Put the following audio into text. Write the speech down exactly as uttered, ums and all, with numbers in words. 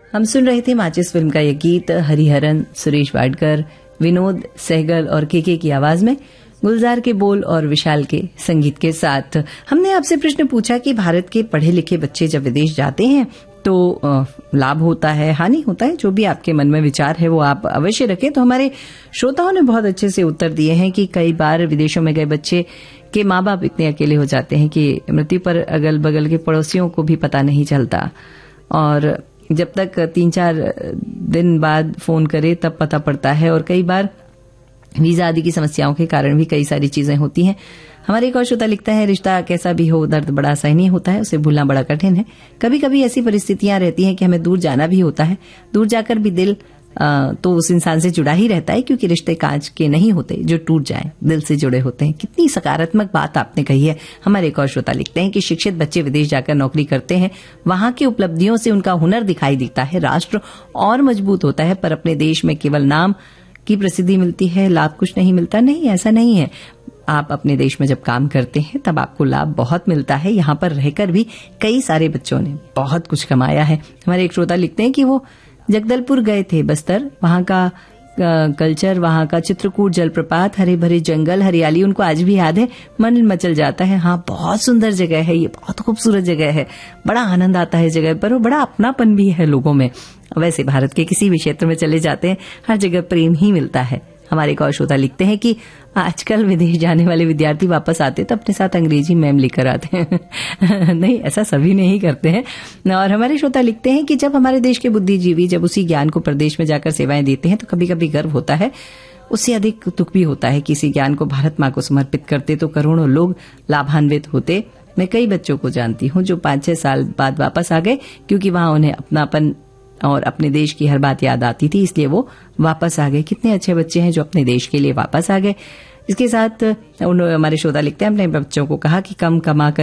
हम सुन रहे थे माचिस फिल्म का ये गीत हरिहरन, सुरेश वाडकर, विनोद सहगल और केके की आवाज में, गुलजार के बोल और विशाल के संगीत के साथ। हमने आपसे प्रश्न पूछा कि भारत के पढ़े लिखे बच्चे जब विदेश जाते हैं तो लाभ होता है, हानि होता है? जो भी आपके मन में विचार है वो आप अवश्य रखें। तो हमारे श्रोताओं ने बहुत अच्छे से उत्तर दिए हैं कि कई बार विदेशों में गए बच्चे के माँ बाप इतने अकेले हो जाते हैं कि मृत्यु पर अगल बगल के पड़ोसियों को भी पता नहीं चलता, और जब तक तीन चार दिन बाद फोन करे तब पता पड़ता है। और कई बार वीजा आदि की समस्याओं के कारण भी कई सारी चीजें होती हैं। हमारे एक और श्रोता लिखता है, रिश्ता कैसा भी हो, दर्द बड़ा असहनीय होता है, उसे भूलना बड़ा कठिन है। कभी कभी ऐसी परिस्थितियां रहती हैं कि हमें दूर जाना भी होता है। दूर जाकर भी दिल आ, तो उस इंसान से जुड़ा ही रहता है, क्योंकि रिश्ते कांच के नहीं होते जो टूट जाए, दिल से जुड़े होते हैं। कितनी सकारात्मक बात आपने कही है। हमारे एक और श्रोता लिखते हैं कि शिक्षित बच्चे विदेश जाकर नौकरी करते हैं, वहां की उपलब्धियों से उनका हुनर दिखाई देता है, राष्ट्र और मजबूत होता है, पर अपने देश में केवल नाम की प्रसिद्धि मिलती है, लाभ कुछ नहीं मिलता। नहीं, ऐसा नहीं है। आप अपने देश में जब काम करते हैं तब आपको लाभ बहुत मिलता है। यहाँ पर रहकर भी कई सारे बच्चों ने बहुत कुछ कमाया है। हमारे एक श्रोता लिखते हैं कि वो जगदलपुर गए थे, बस्तर, वहां का कल्चर, वहां का चित्रकूट जलप्रपात, हरे भरे जंगल, हरियाली उनको आज भी याद है, मन मचल जाता है। हाँ, बहुत सुंदर जगह है ये, बहुत खूबसूरत जगह है, बड़ा आनंद आता है जगह पर, और बड़ा अपनापन भी है लोगों में। वैसे भारत के किसी भी क्षेत्र में चले जाते हैं, हर जगह प्रेम ही मिलता है। हमारे एक और श्रोता लिखते हैं कि आजकल विदेश जाने वाले विद्यार्थी वापस आते तो अपने साथ अंग्रेजी मैम लेकर आते हैं। नहीं, ऐसा सभी नहीं करते हैं। और हमारे श्रोता लिखते हैं कि जब हमारे देश के बुद्धिजीवी जब उसी ज्ञान को प्रदेश में जाकर सेवाएं देते हैं तो कभी कभी गर्व होता है, उससे अधिक दुख भी होता है कि इसी ज्ञान को भारत माँ को समर्पित करते तो करोड़ों लोग लाभान्वित होते। मैं कई बच्चों को जानती हूँ जो पांच छह साल बाद वापस आ गए, क्योंकि वहां उन्हें अपनापन और अपने देश की हर बात याद आती थी, इसलिए वो वापस आ गए। कितने अच्छे बच्चे हैं जो अपने देश के लिए वापस आ गए। इसके साथ हमारे श्रोता लिखते हैं, अपने बच्चों को कहा कि कम कमा कर